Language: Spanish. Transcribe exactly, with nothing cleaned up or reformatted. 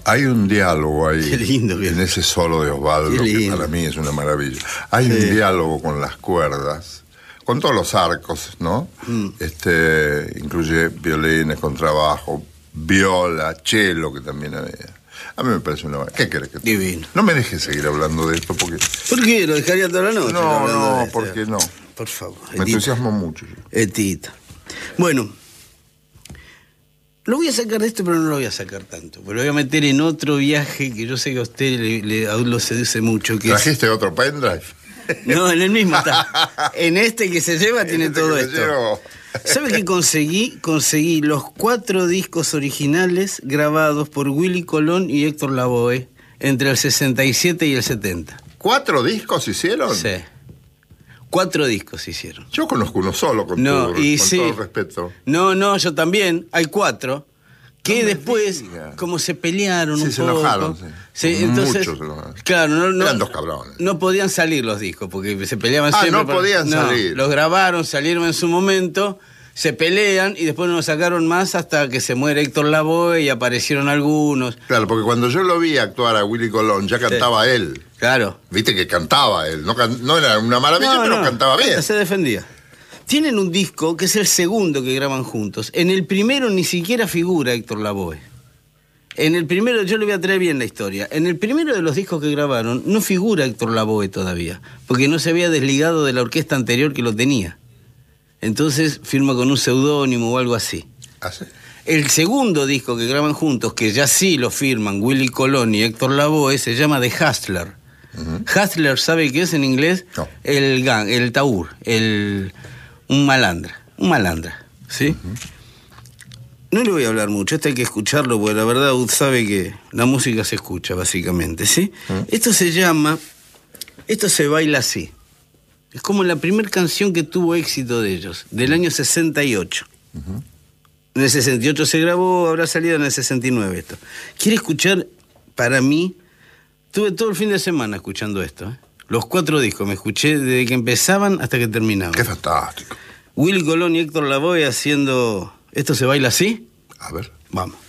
Hay un diálogo ahí. Qué lindo que en ese solo de Osvaldo, que para mí es una maravilla. Hay sí. un diálogo con las cuerdas, con todos los arcos, ¿no? Mm. Este, incluye violines, contrabajo, viola, cello, que también había. A mí me parece una... ¿Qué querés que te... Divino. No me dejes seguir hablando de esto porque... ¿Por qué? ¿Lo dejaría toda la noche? No, no, porque no. Por favor. Me Etita. entusiasmo mucho. Etita. Bueno, lo voy a sacar de esto, pero no lo voy a sacar tanto. Pero lo voy a meter en otro viaje que yo sé que a usted le, le, aún lo seduce mucho. Que ¿Trajiste es... otro pendrive? No, en el mismo está. En este que se lleva tiene este todo esto. ¿Sabe qué conseguí? Conseguí los cuatro discos originales grabados por Willy Colón y Héctor Lavoe entre el sesenta y siete y el setenta. ¿Cuatro discos hicieron? Sí. Cuatro discos hicieron. Yo conozco uno solo, con, no, todo, y con sí. todo el respeto. No, no, yo también. Hay cuatro. Que no después, diga. como se pelearon sí, un se poco... enojaron, sí. Sí, entonces, Muchos se enojaron. Claro, no, no, eran dos cabrones. No podían salir los discos, porque se peleaban ah, siempre. no podían no, salir. Los grabaron, salieron en su momento, se pelean y después no los sacaron más hasta que se muere Héctor Lavoe y aparecieron algunos. Claro, porque cuando yo lo vi actuar a Willy Colón, ya cantaba sí. él. Claro. Viste que cantaba él. No, can... no era una maravilla, no, pero no, cantaba bien. Se defendía. Tienen un disco que es el segundo que graban juntos. En el primero ni siquiera figura Héctor Lavoe. En el primero, yo le voy a traer bien la historia. En el primero de los discos que grabaron no figura Héctor Lavoe todavía, porque no se había desligado de la orquesta anterior que lo tenía. Entonces firma con un seudónimo o algo así. ¿Ah, sí? El segundo disco que graban juntos, que ya sí lo firman Willy Colón y Héctor Lavoe, se llama The Hustler. Uh-huh. Hustler, ¿sabe qué es en inglés? No. El gang, el taur, el un malandra, un malandra, ¿sí? Uh-huh. No le voy a hablar mucho, esto hay que escucharlo, porque la verdad usted sabe que la música se escucha, básicamente, ¿sí? Uh-huh. Esto se llama, esto se baila así. Es como la primera canción que tuvo éxito de ellos, del año sesenta y ocho. Uh-huh. En el sesenta y ocho se grabó, habrá salido en el sesenta y nueve esto. ¿Quiere escuchar, para mí, tuve todo el fin de semana escuchando esto, ¿eh? Los cuatro discos, me escuché desde que empezaban hasta que terminaban. ¡Qué fantástico! Willy Colón y Héctor Lavoe haciendo... ¿Esto se baila así? A ver. Vamos.